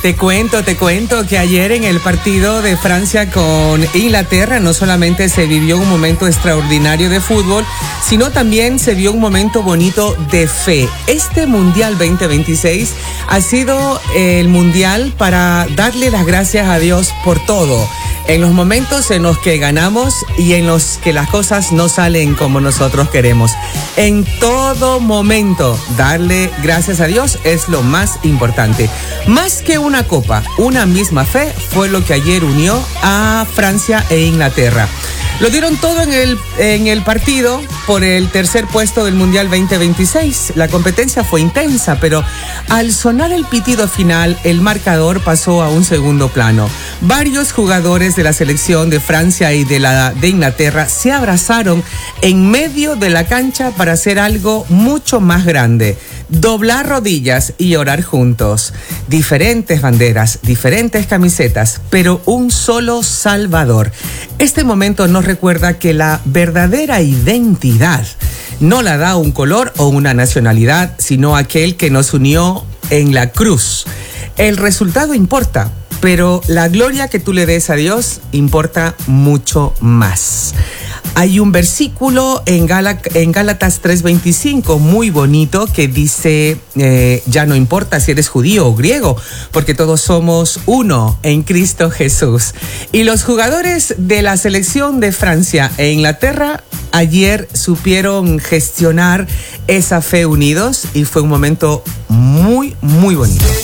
Te cuento que ayer en el partido de Francia con Inglaterra no solamente se vivió un momento extraordinario de fútbol, sino también se vio un momento bonito de fe. Este Mundial 2026 ha sido el Mundial para darle las gracias a Dios por todo. En los momentos en los que ganamos y en los que las cosas no salen como nosotros queremos. En todo momento, darle gracias a Dios es lo más importante. Más que una copa, una misma fe fue lo que ayer unió a Francia e Inglaterra. Lo dieron todo en el partido por el tercer puesto del Mundial 2026. La competencia fue intensa, pero al sonar el pitido final, el marcador pasó a un segundo plano. Varios jugadores de la selección de Francia y de Inglaterra se abrazaron en medio de la cancha para hacer algo mucho más grande. Doblar rodillas y orar juntos. Diferentes banderas, diferentes camisetas, pero un solo Salvador. Este momento nos recuerda que la verdadera identidad no la da un color o una nacionalidad, sino aquel que nos unió en la cruz. El resultado importa, pero la gloria que tú le des a Dios importa mucho más. Hay un versículo en Gálatas 3:25 muy bonito que dice, ya no importa si eres judío o griego, porque todos somos uno en Cristo Jesús. Y los jugadores de la selección de Francia e Inglaterra ayer supieron gestionar esa fe unidos y fue un momento muy, muy bonito.